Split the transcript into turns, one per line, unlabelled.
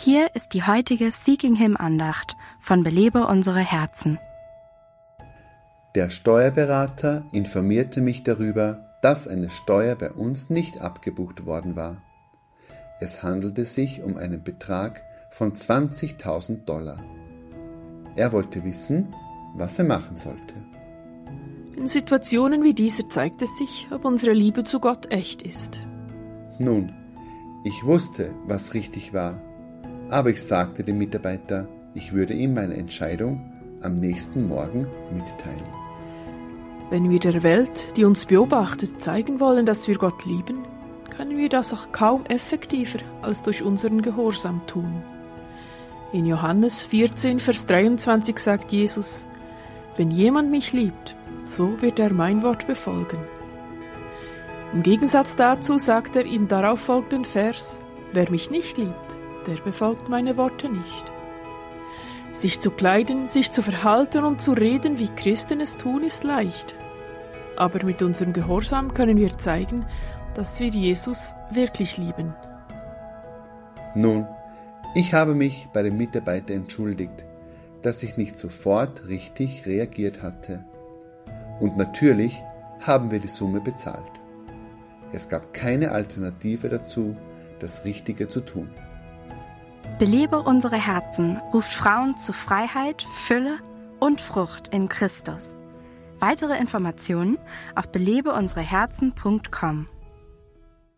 Hier ist die heutige Seeking Him Andacht von Belebe unsere Herzen.
Der Steuerberater informierte mich darüber, dass eine Steuer bei uns nicht abgebucht worden war. Es handelte sich um einen Betrag von $20.000. Er wollte wissen, was er machen sollte.
In Situationen wie dieser zeigt es sich, ob unsere Liebe zu Gott echt ist.
Nun, ich wusste, was richtig war, aber ich sagte dem Mitarbeiter, ich würde ihm meine Entscheidung am nächsten Morgen mitteilen.
Wenn wir der Welt, die uns beobachtet, zeigen wollen, dass wir Gott lieben, können wir das auch kaum effektiver als durch unseren Gehorsam tun. In Johannes 14, Vers 23 sagt Jesus, wenn jemand mich liebt, so wird er mein Wort befolgen. Im Gegensatz dazu sagt er im darauffolgenden Vers, wer mich nicht liebt, der befolgt meine Worte nicht. Sich zu kleiden, sich zu verhalten und zu reden, wie Christen es tun, ist leicht. Aber mit unserem Gehorsam können wir zeigen, dass wir Jesus wirklich lieben.
Nun, ich habe mich bei dem Mitarbeiter entschuldigt, dass ich nicht sofort richtig reagiert hatte. Und natürlich haben wir die Summe bezahlt. Es gab keine Alternative dazu, das Richtige zu tun.
Belebe unsere Herzen ruft Frauen zu Freiheit, Fülle und Frucht in Christus. Weitere Informationen auf belebeunsereherzen.com.